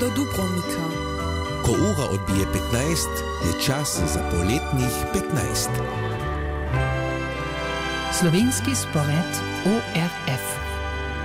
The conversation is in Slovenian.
do Dubrovnika. Ko ura odbije 15, je čas za poletnih 15. Slovenski spored ORF.